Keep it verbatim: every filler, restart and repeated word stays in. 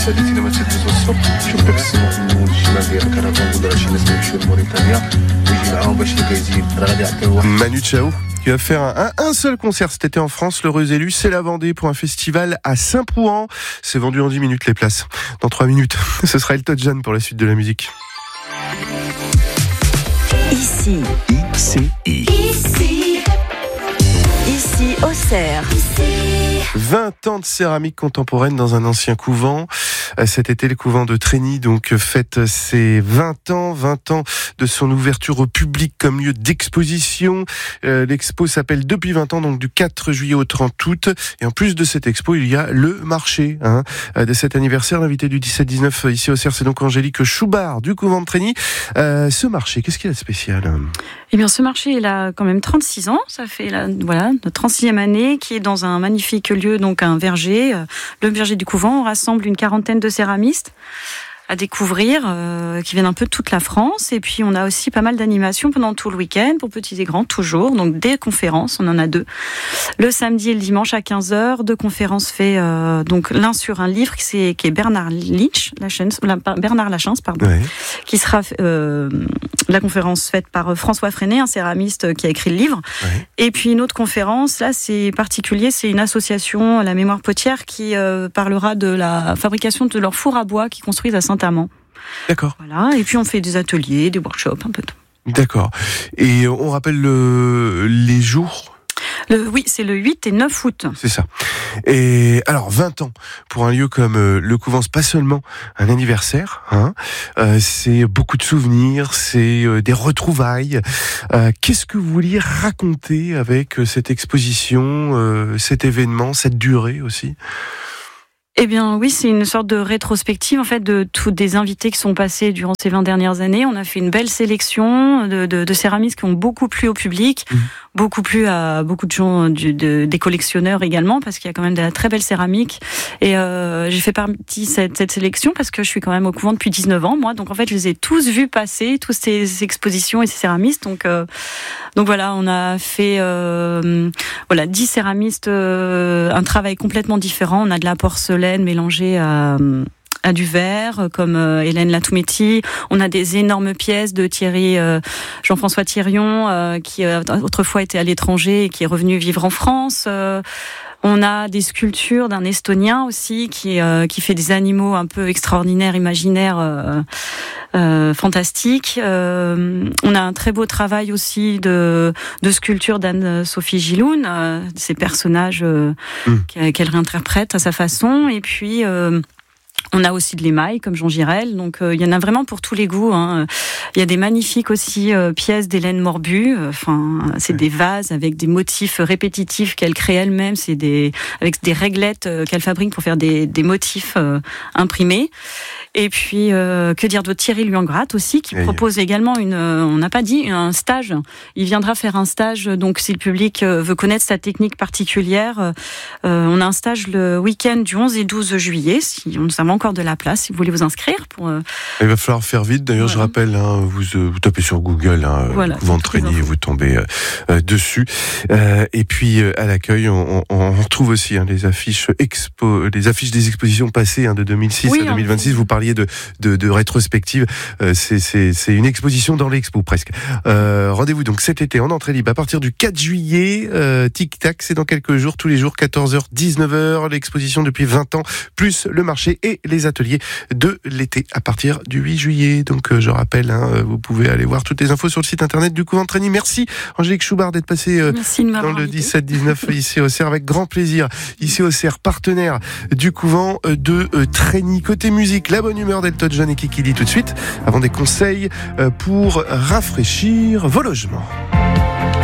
Manu Chao qui va faire un, un, un seul concert cet été en France, l'Heureux Élu, c'est la Vendée pour un festival à Saint-Prouan. C'est vendu en dix minutes les places. Dans trois minutes, ce sera Elton John pour la suite de la musique. Ici, ici, ici, ici, Auxerre. vingt ans de céramique contemporaine dans un ancien couvent. Cet été, le couvent de Trény donc fête ses vingt ans, vingt ans de son ouverture au public comme lieu d'exposition. Euh, l'expo s'appelle Depuis vingt ans, donc du quatre juillet au trente août. Et en plus de cette expo, il y a le marché hein, de cet anniversaire. L'invité du dix-sept dix-neuf ici au Auxerre, c'est donc Angélique Choubard du couvent de Trény. Euh, ce marché, qu'est-ce qu'il a de spécial ? Eh bien, ce marché, il a quand même trente-six ans. Ça fait la, voilà, notre trente-sixième année, qui est dans un magnifique lieu, donc un verger. Le verger du couvent, on rassemble une quarantaine de céramistes à découvrir, euh, qui viennent un peu de toute la France. Et puis, on a aussi pas mal d'animations pendant tout le week-end, pour petits et grands, toujours. Donc, des conférences, on en a deux. Le samedi et le dimanche à quinze heures, deux conférences faites, euh, donc l'un sur un livre qui est, qui est Bernard Lynch, Lachance, Bernard Lachance, pardon, ouais. qui sera euh, la conférence faite par François Freinet, un céramiste qui a écrit le livre. Ouais. Et puis, une autre conférence, là, c'est particulier, c'est une association, la Mémoire Potière, qui euh, parlera de la fabrication de leur four à bois qu'ils construisent à Saint-Amand. D'accord. Voilà. Et puis on fait des ateliers, des workshops, un peu tout. D'accord. Et on rappelle le, les jours ? Le, oui, c'est le huit et neuf août. C'est ça. Et alors, vingt ans pour un lieu comme euh, le couvent, c'est pas seulement un anniversaire, hein, euh, c'est beaucoup de souvenirs, c'est euh, des retrouvailles. Euh, qu'est-ce que vous vouliez raconter avec euh, cette exposition, euh, cet événement, cette durée aussi ? Eh bien oui, c'est une sorte de rétrospective en fait de tous des invités qui sont passés durant ces vingt dernières années. On a fait une belle sélection de, de, de céramistes qui ont beaucoup plu au public, mmh. beaucoup plu à beaucoup de gens, du, de, des collectionneurs également, parce qu'il y a quand même de la très belle céramique. Et euh, j'ai fait partie de cette, cette sélection parce que je suis quand même au couvent depuis dix-neuf ans, moi. Donc en fait, je les ai tous vus passer, toutes ces expositions et ces céramistes. Donc euh, donc voilà, on a fait euh, voilà dix céramistes, euh, un travail complètement différent. On a de la porcelaine mélangée à, à du verre, comme euh, Hélène Latoumetti. On a des énormes pièces de Thierry, euh, Jean-François Thirion, euh, qui euh, autrefois était à l'étranger et qui est revenu vivre en France. Euh, on a des sculptures d'un Estonien aussi, qui, euh, qui fait des animaux un peu extraordinaires, imaginaires, euh, euh, fantastiques. Euh, on a un très beau travail aussi de, de sculpture d'Anne-Sophie Giloun, euh, ces personnages euh, mmh. qu'elle réinterprète à sa façon. Et puis... Euh, on a aussi de l'émail, comme Jean Girel. Donc, euh, il y en a vraiment pour tous les goûts. Hein. Il y a des magnifiques aussi euh, pièces d'Hélène Morbu. Enfin, c'est des vases avec des motifs répétitifs qu'elle crée elle-même. C'est des avec des réglettes euh, qu'elle fabrique pour faire des, des motifs euh, imprimés. Et puis, euh, que dire d'autre ? Thierry Luangratte aussi, qui et propose oui. également une, euh, on n'a pas dit, un stage. Il viendra faire un stage, donc si le public euh, veut connaître sa technique particulière, euh, on a un stage le week-end du onze et douze juillet, si on nous avons encore de la place, si vous voulez vous inscrire. Pour, euh... Il va falloir faire vite, d'ailleurs voilà. Je rappelle, hein, vous, euh, vous tapez sur Google, hein, voilà, couvent de Trény, et vous tombez euh, euh, dessus. Euh, et puis, euh, à l'accueil, on, on, on retrouve aussi hein, les affiches expo, les affiches des expositions passées hein, de deux mille six oui, à deux mille vingt-six, vous parlez De, de, de rétrospective, euh, c'est, c'est, c'est une exposition dans l'expo presque. Euh, rendez-vous donc cet été en entrée libre à partir du quatre juillet. Euh, Tic Tac, c'est dans quelques jours, tous les jours, quatorze heures, dix-neuf heures. L'exposition depuis vingt ans, plus le marché et les ateliers de l'été à partir du huit juillet. Donc euh, je rappelle, hein, vous pouvez aller voir toutes les infos sur le site internet du couvent de Trény. Merci Angélique Choubard d'être passée euh, dans le dix-sept dix-neuf ici au Auxerre avec grand plaisir. Ici au Auxerre, partenaire du couvent de euh, Trény. Côté musique, la bonne humeur d'Elton John et Kiki Dee tout de suite, avant des conseils pour rafraîchir vos logements.